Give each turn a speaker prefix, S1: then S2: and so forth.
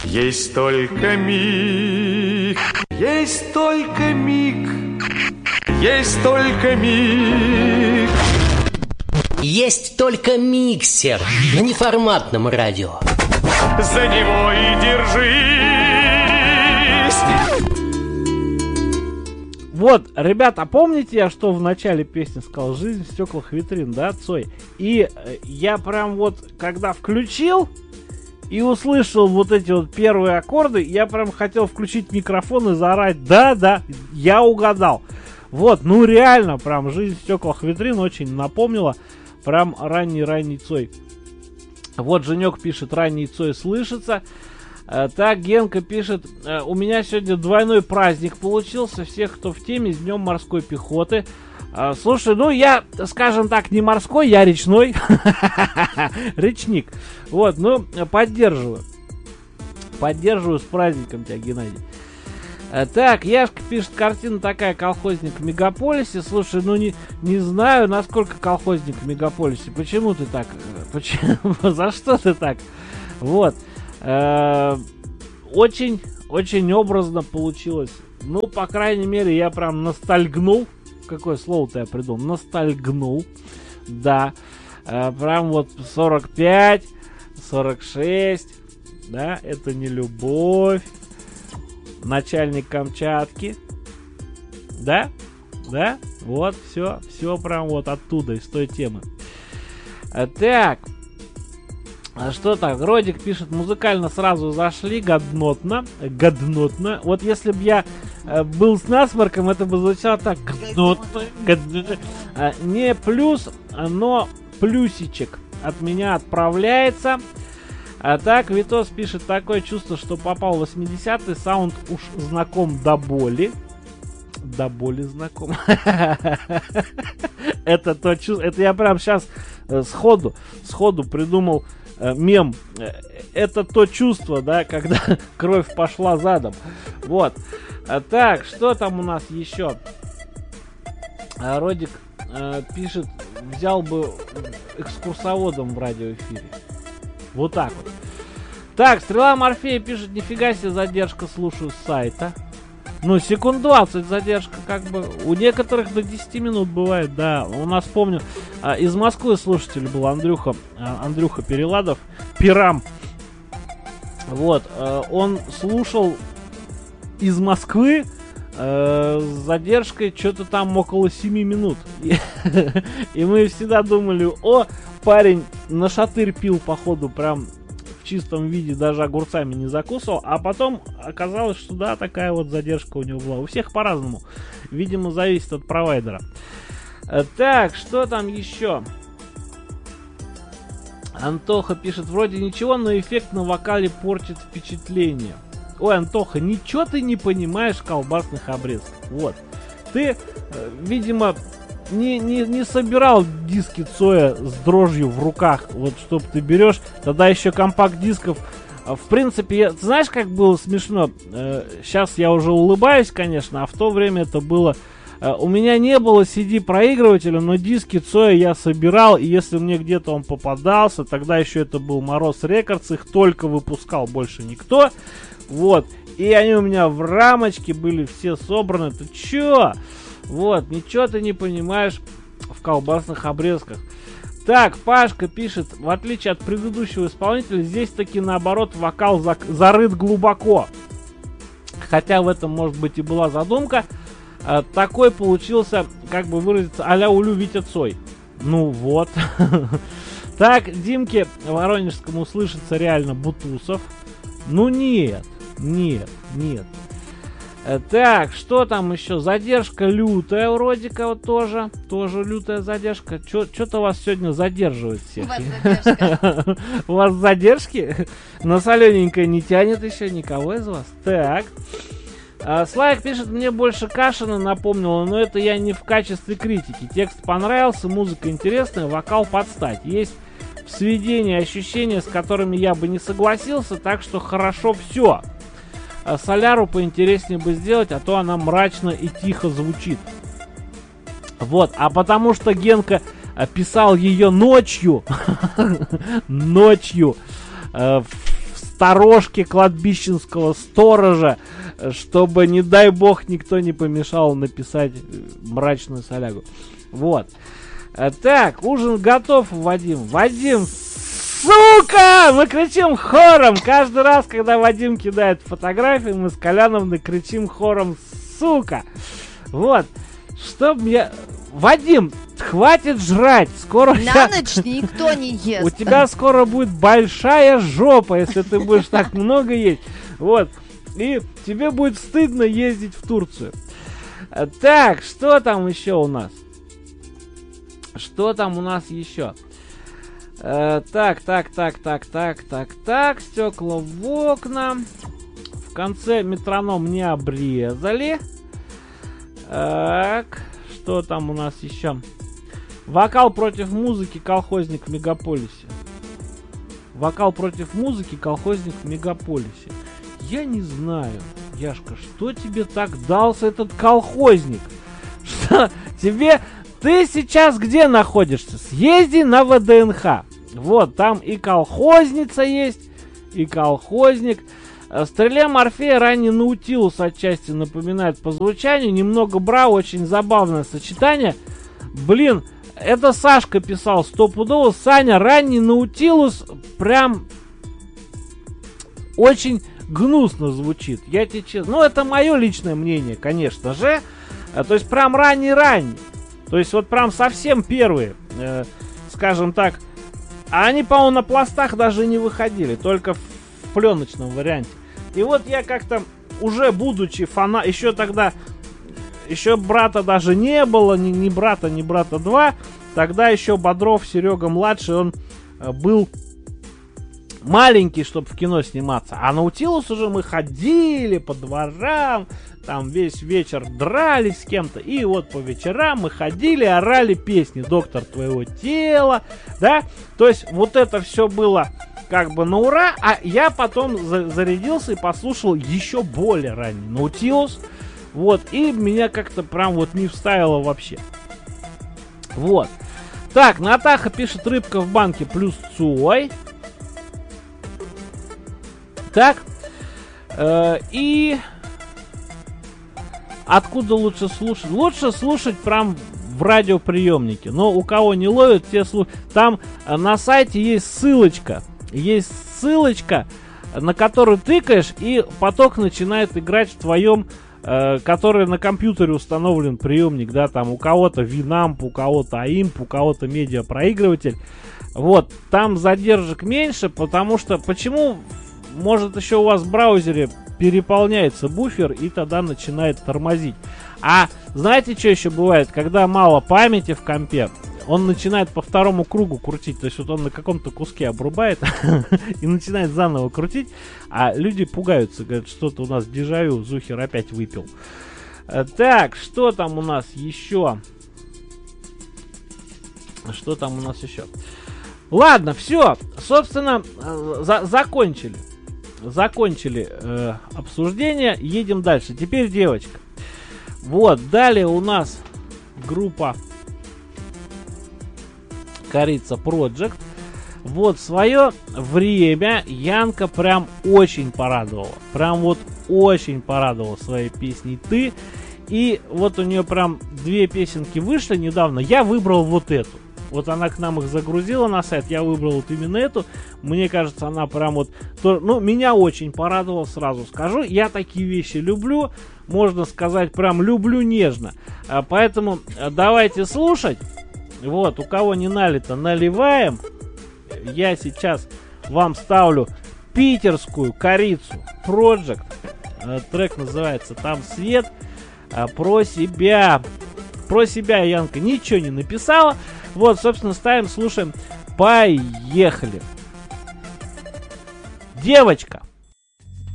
S1: Есть только миг, есть только миг, есть только миг.
S2: Есть только миксер на неформатном радио.
S1: За него и держись.
S3: Вот, ребята, помните, я что в начале песни сказал? Жизнь в стеклах витрин, да, Цой? И я прям вот, когда включил и услышал вот эти вот первые аккорды, я прям хотел включить микрофон и заорать: да, я угадал. Вот, ну реально, прям жизнь в стеклах витрин очень напомнила. Прям ранний Цой. Вот Женек пишет: ранний Цой слышится. Так, Генка пишет: у меня сегодня двойной праздник получился. Всех, кто в теме, с Днем морской пехоты. Слушай, ну я, скажем так, не морской, я речной. Речник. Вот, ну, поддерживаю. Поддерживаю с праздником тебя, Геннадий. Так, Яшка пишет: картина такая, колхозник в мегаполисе. Слушай, ну не знаю, насколько колхозник в мегаполисе. Почему ты так? Почему? За что ты так? Вот. Очень образно получилось. Ну, по крайней мере, я прям ностальгнул. Какое слово-то я придумал? Ностальгнул. Да. Прям вот 45, 46. Да, это не любовь. Начальник Камчатки. Да? Да? Вот, все прям вот оттуда, из той темы. Так. А что так? Родик пишет: музыкально сразу зашли, годнотно. Вот если бы я был с насморком, это бы звучало так: годнотно. Не плюс, но плюсичек от меня отправляется. А так, Витос пишет: такое чувство, что попал в 80-й, саунд уж знаком до боли. До боли знаком. Это то чувство, это я прям сейчас сходу придумал мем. Это то чувство, да, когда кровь пошла задом. Вот. Так, что там у нас еще? Родик пишет: взял бы экскурсоводом в радиоэфире. Вот так вот. Так, Стрела Морфея пишет: нифига себе задержка, слушаю с сайта. Ну, секунд 20 задержка, как бы. У некоторых до 10 минут бывает, да. У нас, помню, из Москвы слушатель был Андрюха Переладов, Пирам. Вот, он слушал из Москвы с задержкой что-то там около 7 минут. И мы всегда думали: о, парень на шатырь пил, походу, прям в чистом виде, даже огурцами не закусывал. А потом оказалось, что да, такая вот задержка у него была. У всех по-разному. Видимо, зависит от провайдера. Так, что там еще? Антоха пишет: вроде ничего, но эффект на вокале портит впечатление. Ой, Антоха, ничего ты не понимаешь в колбасных обрезках. Вот. Ты, видимо, не собирал диски Цоя с дрожью в руках. Вот, чтоб ты берешь. Тогда еще компакт-дисков. В принципе, ты знаешь, как было смешно? Сейчас я уже улыбаюсь, конечно, а в то время это было... У меня не было CD-проигрывателя, но диски Цоя я собирал, и если мне где-то он попадался, тогда еще это был Мороз Рекордс, их только выпускал, больше никто. Вот. И они у меня в рамочке были все собраны. Ты чё? Вот, ничего ты не понимаешь в колбасных обрезках. Так, Пашка пишет: в отличие от предыдущего исполнителя, здесь таки наоборот вокал зарыт глубоко. Хотя в этом, может быть, и была задумка. Такой получился, как бы выразиться, а-ля Улю Витя Цой. Ну вот. Так, Димке Воронежскому слышится реально Бутусов. Ну нет. Так, что там еще? Задержка лютая у Родика вот тоже. Тоже лютая задержка. Что-то вас сегодня задерживает всех.
S4: У вас задержка.
S3: У вас задержки? На солененькое не тянет еще никого из вас. Так. Слайк пишет: мне больше Кашина напомнило, но это я не в качестве критики. Текст понравился, музыка интересная, вокал под стать. Есть в сведении ощущения, с которыми я бы не согласился, так что хорошо все. Соляру поинтереснее бы сделать, а то она мрачно и тихо звучит. Вот, а потому что Генка писал ее ночью, в сторожке кладбищенского сторожа, чтобы, не дай бог, никто не помешал написать мрачную солягу. Вот. Так, ужин готов, Вадим. Вадим, сука! Мы кричим хором. Каждый раз, когда Вадим кидает фотографии, мы с Коляновной кричим хором, сука. Вот. Чтоб я... Вадим, хватит жрать. Скоро
S4: на ночь никто не ест.
S3: У тебя скоро будет большая жопа, если ты будешь так много есть. Вот. И тебе будет стыдно ездить в Турцию. Так, что там еще у нас? Что там у нас еще? Так, стекла в окна. В конце метроном не обрезали. Так, что там у нас еще? Вокал против музыки, колхозник в мегаполисе. Вокал против музыки, колхозник в мегаполисе. Я не знаю, Яшка, что тебе так дался этот колхозник? Что тебе... Ты сейчас где находишься? Съезди на ВДНХ. Вот, там и колхозница есть, и колхозник. Стреле Морфея ранний Наутилус отчасти напоминает по звучанию. Немного бра, очень забавное сочетание. Блин, это Сашка писал стопудово. Саня, ранний Наутилус прям очень гнусно звучит. Я тебе честно... Ну, это мое личное мнение, конечно же. То есть прям ранний. То есть вот прям совсем первые, скажем так. А они, по-моему, на пластах даже не выходили, только в пленочном варианте. И вот я как-то, уже будучи фанатом, еще тогда, еще брата даже не было, ни брата 2. Тогда еще Бодров, Серега младший, он был маленький, чтобы в кино сниматься. А Наутилус уже мы ходили по дворам, там весь вечер дрались с кем-то. И вот по вечерам мы ходили, орали песни «Доктор твоего тела», да. То есть вот это все было как бы на ура. А я потом зарядился и послушал еще более ранний Наутилус. Вот. И меня как-то прям вот не вставило вообще. Вот. Так, Натаха пишет: рыбка в банке плюс Цой. Так. И... Откуда лучше слушать? Лучше слушать прям в радиоприемнике. Но у кого не ловят, те слушают. Там на сайте есть ссылочка. Есть ссылочка, на которую тыкаешь, и поток начинает играть в твоем, который на компьютере установлен приемник. Да, там у кого-то Winamp, у кого-то AIMP, у кого-то медиапроигрыватель. Вот, там задержек меньше, потому что... Почему? Может, еще у вас в браузере переполняется буфер, и тогда начинает тормозить. А знаете, что еще бывает? Когда мало памяти в компе, он начинает по второму кругу крутить. То есть вот он на каком-то куске обрубает и начинает заново крутить. А люди пугаются, говорят, что-то у нас дежавю, Зухер опять выпил. Так, что там у нас еще? Что там у нас еще? Ладно, все. Собственно, закончили обсуждение. Едем дальше. Теперь девочка. Вот, далее у нас группа Корица Project. Вот, в свое время Янка прям очень порадовала. Прям вот очень порадовала своей песней «Ты». И вот у нее прям 2 песенки вышли недавно. Я выбрал вот эту. Вот она к нам их загрузила на сайт, я выбрал вот именно эту. Мне кажется, она прям вот... Ну, меня очень порадовала, сразу скажу. Я такие вещи люблю, можно сказать, прям люблю нежно. Поэтому давайте слушать. Вот, у кого не налито, наливаем. Я сейчас вам ставлю питерскую Корицу Project. Трек называется «Там свет». Про себя. Про себя Янка ничего не написала. Вот, собственно, ставим, слушаем. Поехали. Девочка.